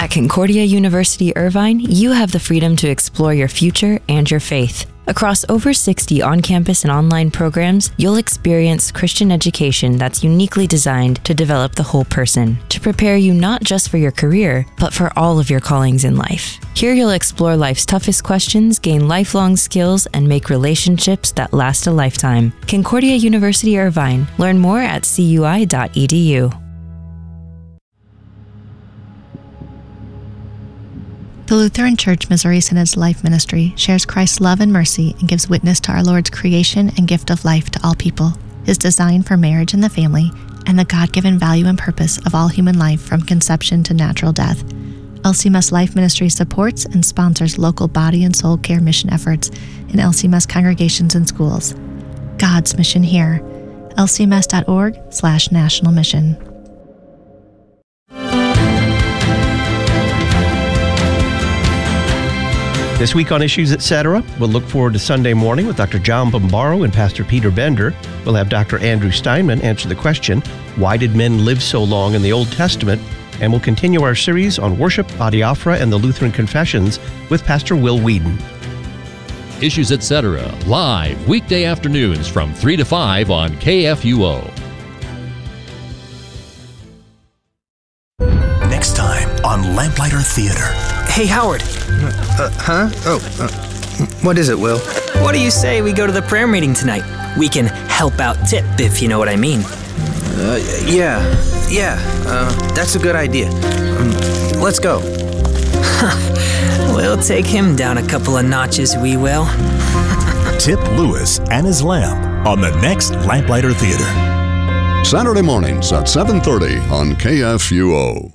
At Concordia University Irvine, you have the freedom to explore your future and your faith. Across over 60 on-campus and online programs, you'll experience Christian education that's uniquely designed to develop the whole person, to prepare you not just for your career, but for all of your callings in life. Here you'll explore life's toughest questions, gain lifelong skills, and make relationships that last a lifetime. Concordia University Irvine. Learn more at cui.edu. The Lutheran Church Missouri Synod's Life Ministry shares Christ's love and mercy and gives witness to our Lord's creation and gift of life to all people, His design for marriage and the family, and the God-given value and purpose of all human life from conception to natural death. LCMS Life Ministry supports and sponsors local body and soul care mission efforts in LCMS congregations and schools. God's mission here. lcms.org/national mission. This week on Issues Etc., we'll look forward to Sunday morning with Dr. John Bombaro and Pastor Peter Bender. We'll have Dr. Andrew Steinman answer the question, why did men live so long in the Old Testament? And we'll continue our series on worship, adiaphora, and the Lutheran Confessions with Pastor Will Whedon. Issues Etc., live weekday afternoons from 3 to 5 on KFUO. Next time on Lamplighter Theater. Hey, Howard. What is it, Will? What do you say we go to the prayer meeting tonight? We can help out Tip, if you know what I mean. That's a good idea. Let's go. We'll take him down a couple of notches, we will. Tip Lewis and his lamp on the next Lamplighter Theater. Saturday mornings at 7:30 on KFUO.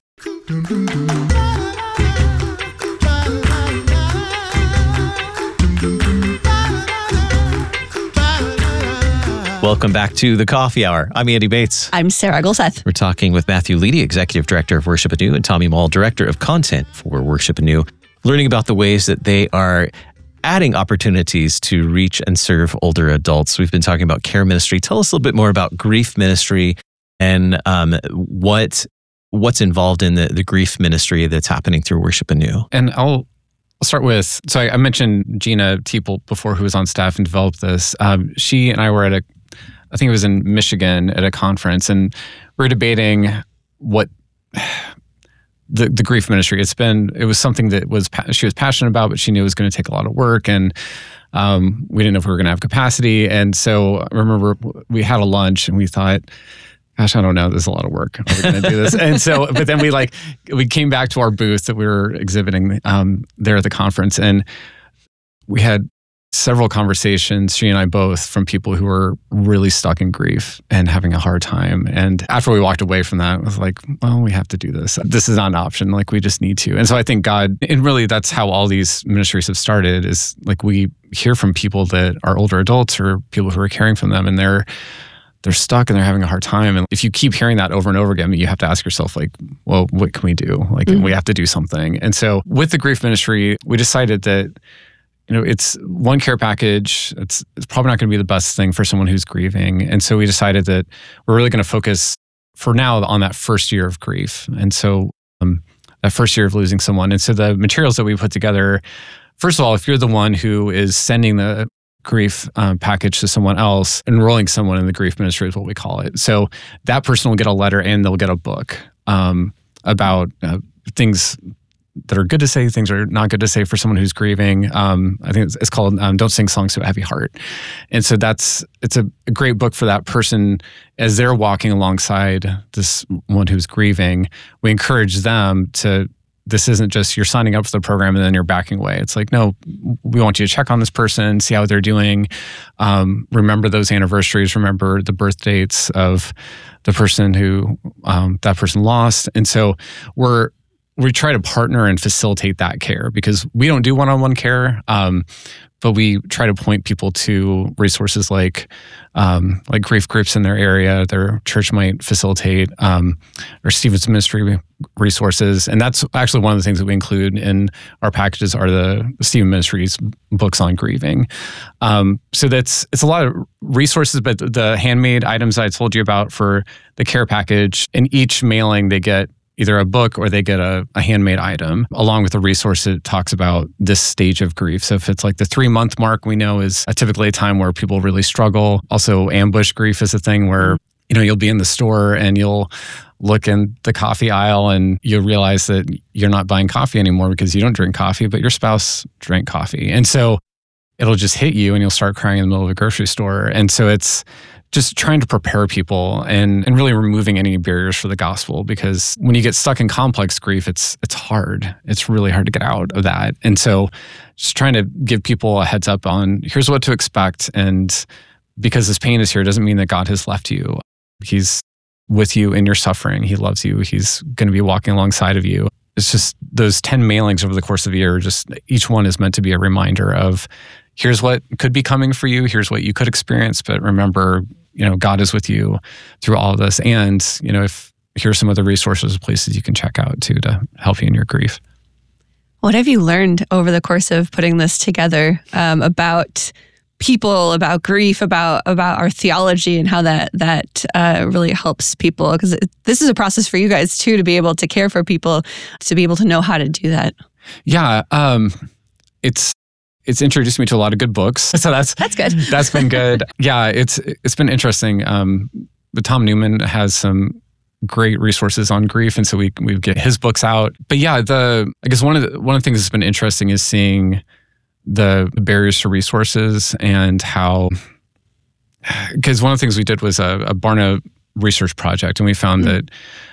Welcome back to the Coffee Hour. I'm Andy Bates. I'm Sarah Golseth. We're talking with Matthew Leedy, Executive Director of Worship Anew, and Tommy Mall, Director of Content for Worship Anew, learning about the ways that they are adding opportunities to reach and serve older adults. We've been talking about care ministry. Tell us a little bit more about grief ministry and what's involved in the grief ministry that's happening through Worship Anew. And I'll start with, so I mentioned Gina Teeple before, who was on staff and developed this. She and I were at I think it was in Michigan at a conference, and we're debating what the grief ministry. It was something that she was passionate about, but she knew it was going to take a lot of work, and we didn't know if we were going to have capacity. And so I remember we had a lunch, and we thought, gosh, I don't know, this is a lot of work. Are we going to do this? And so, but then we came back to our booth that we were exhibiting there at the conference, and we had several conversations, she and I both, from people who were really stuck in grief and having a hard time. And after we walked away from that, it was like, well, we have to do this. This is not an option. Like, we just need to. And so I think God, and really that's how all these ministries have started, is like we hear from people that are older adults or people who are caring for them, and they're stuck and they're having a hard time. And if you keep hearing that over and over again, you have to ask yourself, like, well, what can we do? Like, we have to do something. And so with the grief ministry, we decided that, it's one care package. It's probably not going to be the best thing for someone who's grieving. And so we decided that we're really going to focus for now on that first year of grief. And so that first year of losing someone. And so the materials that we put together, first of all, if you're the one who is sending the grief package to someone else, enrolling someone in the grief ministry is what we call it. So that person will get a letter and they'll get a book about things that are good to say, things are not good to say for someone who's grieving. I think it's called Don't Sing Songs to a Heavy Heart. And so it's a great book for that person as they're walking alongside this one who's grieving. We encourage them to, this isn't just you're signing up for the program and then you're backing away. It's like, no, we want you to check on this person, see how they're doing. Remember those anniversaries, remember the birth dates of the person who that person lost. And so we try to partner and facilitate that care, because we don't do one-on-one care, but we try to point people to resources like grief groups in their area. Their church might facilitate, or Stephen's ministry resources. And that's actually one of the things that we include in our packages are the Stephen Ministries books on grieving. So it's a lot of resources, but the handmade items I told you about for the care package, in each mailing they get either a book or they get a handmade item along with a resource that talks about this stage of grief. So if it's like the 3-month mark, we know is typically a time where people really struggle. Also, ambush grief is a thing where, you'll be in the store and you'll look in the coffee aisle and you'll realize that you're not buying coffee anymore because you don't drink coffee, but your spouse drank coffee. And so it'll just hit you and you'll start crying in the middle of a grocery store. And so it's just trying to prepare people and really removing any barriers for the gospel, because when you get stuck in complex grief, it's hard. It's really hard to get out of that. And so just trying to give people a heads up on here's what to expect. And because this pain is here doesn't mean that God has left you. He's with you in your suffering. He loves you. He's going to be walking alongside of you. It's just those 10 mailings over the course of a year, just each one is meant to be a reminder of here's what could be coming for you. Here's what you could experience. But remember, God is with you through all of this. And, if here's some other resources, places you can check out too to help you in your grief. What have you learned over the course of putting this together about people, about grief, about our theology and how that really helps people? Because this is a process for you guys too, to be able to care for people, to be able to know how to do that. Yeah. It's introduced me to a lot of good books. So that's good. That's been good. Yeah, it's been interesting. But Tom Newman has some great resources on grief, and so we get his books out. But yeah, I guess one of the things that's been interesting is seeing the barriers to resources and how, because one of the things we did was a Barna research project, and we found that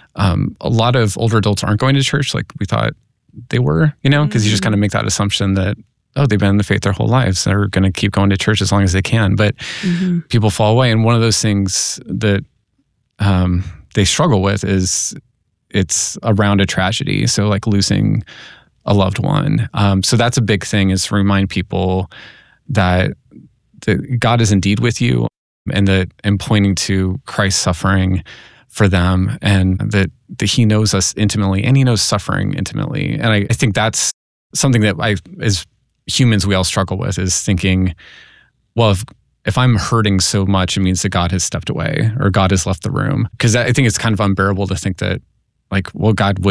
a lot of older adults aren't going to church like we thought they were, because you just kind of make that assumption that, they've been in the faith their whole lives. They're going to keep going to church as long as they can. But people fall away. And one of those things that they struggle with is it's around a tragedy. So like losing a loved one. So that's a big thing, is to remind people that God is indeed with you, and pointing to Christ's suffering for them, and that he knows us intimately and he knows suffering intimately. And I think that's something that as humans, we all struggle with, is thinking, well, if I'm hurting so much, it means that God has stepped away or God has left the room. Because I think it's kind of unbearable to think that, like, well,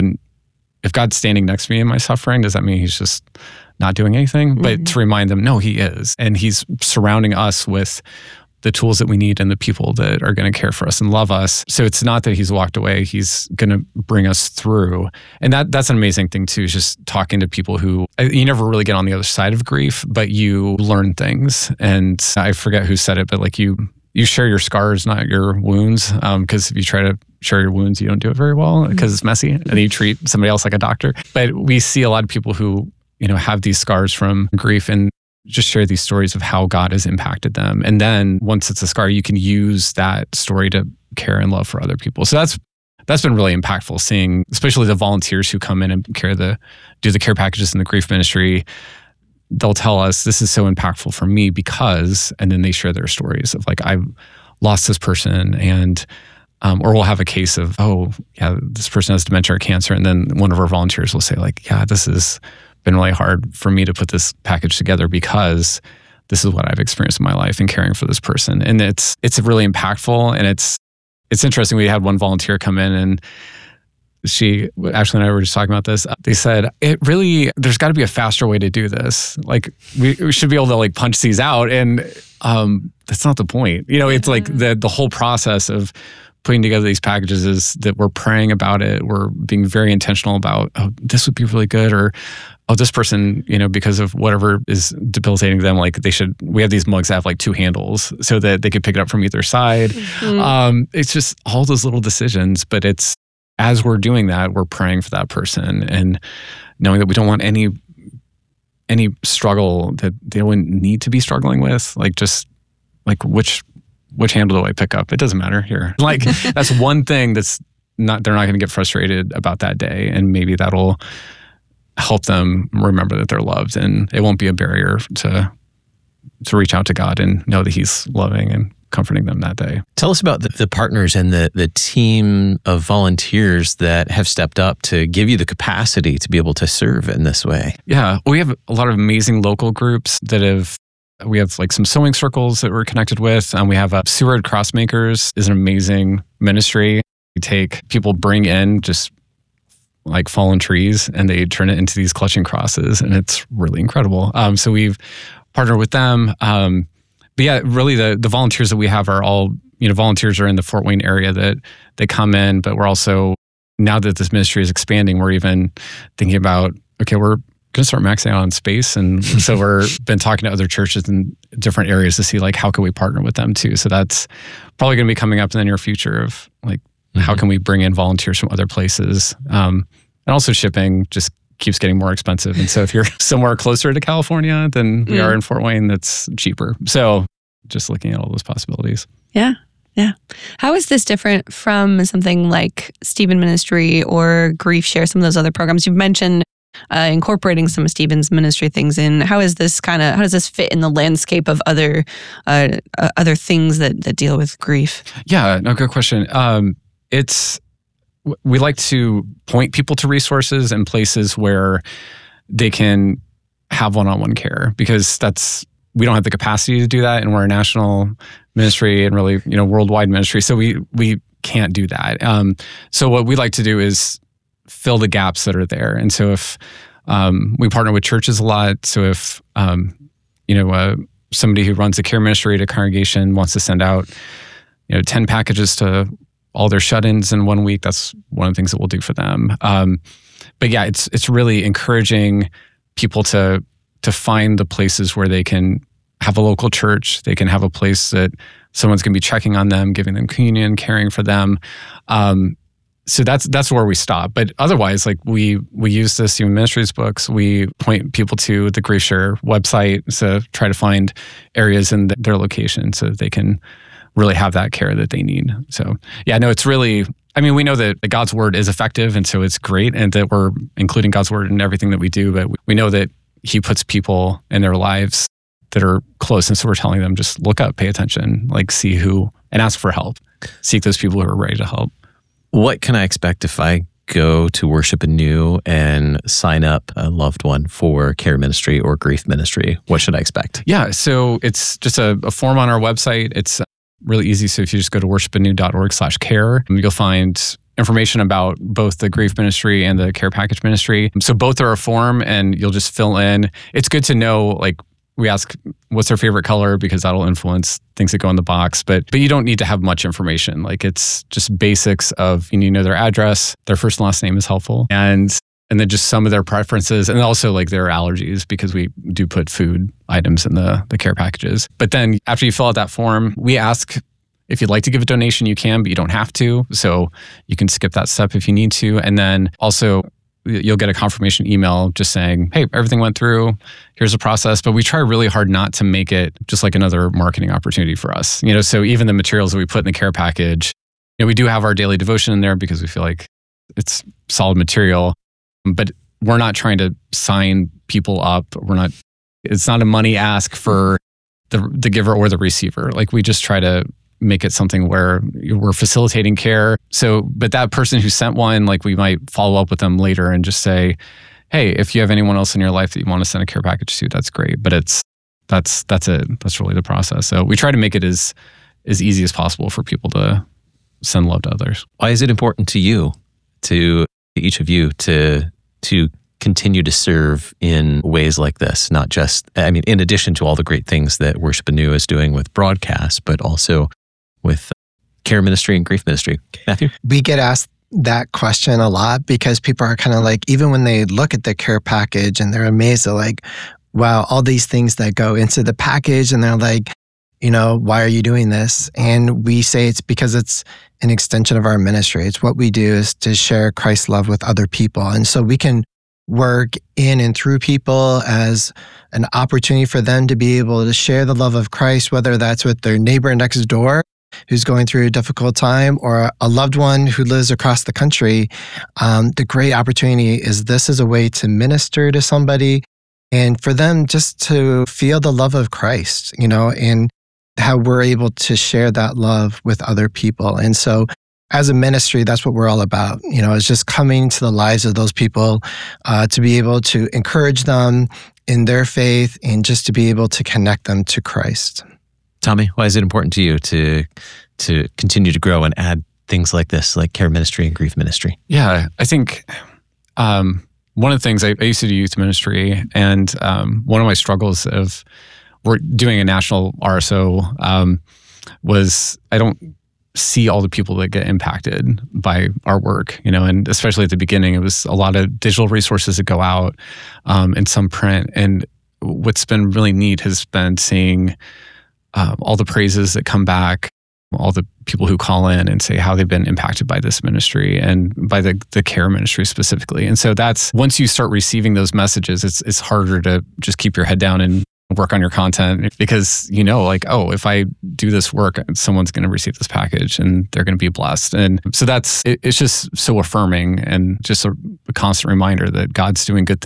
if God's standing next to me in my suffering, does that mean he's just not doing anything? But to remind them, no, he is. And he's surrounding us with the tools that we need and the people that are going to care for us and love us. So it's not that he's walked away, he's going to bring us through. And that's an amazing thing too, is just talking to people who, you never really get on the other side of grief, but you learn things. And I forget who said it, but like you share your scars, not your wounds. Because if you try to share your wounds, you don't do it very well because it's messy, and then you treat somebody else like a doctor. But we see a lot of people who, have these scars from grief and just share these stories of how God has impacted them. And then once it's a scar, you can use that story to care and love for other people. So that's been really impactful, seeing especially the volunteers who come in and do the care packages in the grief ministry. They'll tell us, this is so impactful for me because, and then they share their stories of like, I've lost this person, and or we'll have a case of, this person has dementia or cancer. And then one of our volunteers will say like, this has been really hard for me to put this package together because this is what I've experienced in my life in caring for this person. And it's really impactful. And it's interesting. We had one volunteer come in, and Ashley and I were just talking about this. They said, there's got to be a faster way to do this. Like we should be able to like punch these out. And that's not the point. It's like the whole process of putting together these packages is that we're praying about it. We're being very intentional about, this would be really good, or this person, because of whatever is debilitating them, like we have these mugs that have like 2 handles so that they could pick it up from either side. It's just all those little decisions, but it's, as we're doing that, we're praying for that person and knowing that we don't want any struggle that they wouldn't need to be struggling with. Like, just like, which handle do I pick up? It doesn't matter here. Like, that's one thing they're not going to get frustrated about that day. And maybe that'll help them remember that they're loved, and it won't be a barrier to reach out to God and know that he's loving and comforting them that day. Tell us about the partners and the team of volunteers that have stepped up to give you the capacity to be able to serve in this way. Yeah, we have a lot of amazing local groups we have like some sewing circles that we're connected with. We have Seward Crossmakers is an amazing ministry. We take people, bring in just like fallen trees and they turn it into these clutching crosses, and it's really incredible. So we've partnered with them. But yeah, really the volunteers that we have are all, volunteers are in the Fort Wayne area that they come in, but we're also, now that this ministry is expanding, we're even thinking about, okay, we're going to start maxing out on space. And so we've been talking to other churches in different areas to see like, how can we partner with them too? So that's probably going to be coming up in the near future of like, how can we bring in volunteers from other places? And also shipping just keeps getting more expensive. And so if you're somewhere closer to California than we are in Fort Wayne, that's cheaper. So just looking at all those possibilities. Yeah. Yeah. How is this different from something like Stephen Ministry or Grief Share, some of those other programs you've mentioned, incorporating some of Stephen's ministry things in? How does this fit in the landscape of other things that deal with grief? Yeah, no, good question. We like to point people to resources and places where they can have one-on-one care, because we don't have the capacity to do that, and we're a national ministry and really, worldwide ministry. So we can't do that. So what we like to do is fill the gaps that are there. And so if we partner with churches a lot, so if somebody who runs a care ministry at a congregation wants to send out 10 packages to all their shut-ins in 1 week, that's one of the things that we'll do for them. But yeah, it's really encouraging people to find the places where they can have a local church, they can have a place that someone's going to be checking on them, giving them communion, caring for them. So that's where we stop. But otherwise, like we use the Stephen Ministries books. We point people to the Grief Share website to try to find areas in their location so that they can really have that care that they need. So yeah, no, it's really, we know that God's word is effective, and so it's great, and that we're including God's word in everything that we do, but we know that he puts people in their lives that are close. And so we're telling them, just look up, pay attention, like see who, and ask for help. Seek those people who are ready to help. What can I expect if I go to Worship Anew and sign up a loved one for care ministry or grief ministry? What should I expect? Yeah, so it's just a form on our website. It's really easy. So if you just go to worshipanew.org/care, you'll find information about both the grief ministry and the care package ministry. So both are a form, and you'll just fill in. It's good to know, like, we ask what's their favorite color, because that'll influence things that go in the box. But you don't need to have much information. Like, it's just basics of, their address, their first and last name is helpful, and then just some of their preferences, and also like their allergies, because we do put food items in the care packages. But then after you fill out that form, we ask if you'd like to give a donation, you can, but you don't have to. So you can skip that step if you need to. And then also, you'll get a confirmation email just saying, hey, everything went through, here's the process. But we try really hard not to make it just like another marketing opportunity for us. So even the materials that we put in the care package, we do have our daily devotion in there because we feel like it's solid material, but we're not trying to sign people up. It's not a money ask for the giver or the receiver. Like, we just try to make it something where we're facilitating care. So, but that person who sent one, like, we might follow up with them later and just say, hey, if you have anyone else in your life that you want to send a care package to, that's great. But that's it. That's really the process. So we try to make it as easy as possible for people to send love to others. Why is it important to you, to each of you, to continue to serve in ways like this? Not just, in addition to all the great things that Worship Anew is doing with broadcast, but also with care ministry and grief ministry. Matthew? We get asked that question a lot, because people are kind of like, even when they look at the care package and they're amazed, they're like, wow, all these things that go into the package. And they're like, why are you doing this? And we say it's because it's an extension of our ministry. It's what we do, is to share Christ's love with other people. And so we can work in and through people as an opportunity for them to be able to share the love of Christ, whether that's with their neighbor next door who's going through a difficult time, or a loved one who lives across the country. The great opportunity is this is a way to minister to somebody and for them just to feel the love of Christ, and how we're able to share that love with other people. And so as a ministry, that's what we're all about, is just coming to the lives of those people, to be able to encourage them in their faith and just to be able to connect them to Christ. Tommy, why is it important to you to continue to grow and add things like this, like care ministry and grief ministry? Yeah, I think one of the things I used to do youth ministry, and one of my struggles of doing a national RSO was I don't see all the people that get impacted by our work, and especially at the beginning, it was a lot of digital resources that go out and some print. And what's been really neat has been seeing all the praises that come back, all the people who call in and say how they've been impacted by this ministry and by the care ministry specifically. And so that's, once you start receiving those messages, it's harder to just keep your head down and work on your content, because if I do this work, someone's going to receive this package and they're going to be blessed. And so it's just so affirming and just a constant reminder that God's doing good things